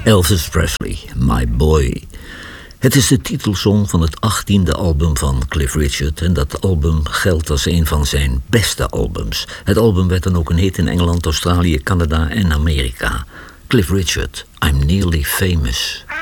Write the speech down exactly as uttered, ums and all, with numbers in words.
Elvis Presley, My Boy. Het is de titelsong van het achttiende album van Cliff Richard en dat album geldt als een van zijn beste albums. Het album werd dan ook een hit in Engeland, Australië, Canada en Amerika. Cliff Richard, I'm Nearly Famous.